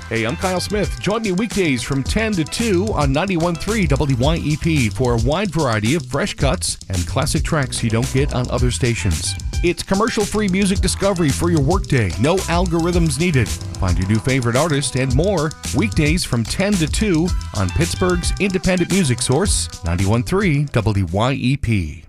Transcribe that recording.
Hey, I'm Kyle Smith. Join me weekdays from 10 to 2 on 91.3 WYEP for a wide variety of fresh cuts and classic tracks you don't get on other stations. It's commercial-free music discovery for your workday. No algorithms needed. Find your new favorite artist and more weekdays from 10 to 2 on Pittsburgh's independent music source, 91.3 WYEP.